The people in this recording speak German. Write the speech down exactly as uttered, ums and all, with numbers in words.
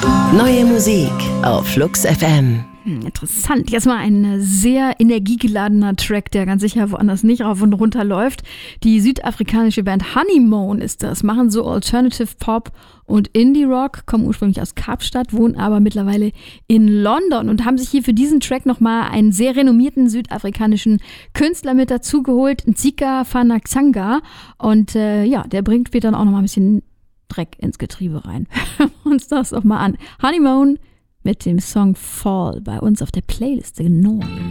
Neue Musik auf Flux F M. Hm, interessant. Jetzt mal ein sehr energiegeladener Track, der ganz sicher woanders nicht rauf und runter läuft. Die südafrikanische Band Honeymoon ist das, machen so Alternative Pop und Indie Rock, kommen ursprünglich aus Kapstadt, wohnen aber mittlerweile in London und haben sich hier für diesen Track nochmal einen sehr renommierten südafrikanischen Künstler mit dazugeholt, Ntsika Fanaxanga. Und äh, ja, der bringt später dann auch nochmal ein bisschen Dreck ins Getriebe rein. Hören wir uns das doch mal an. Honeymoon mit dem Song Fall bei uns auf der Playliste neu.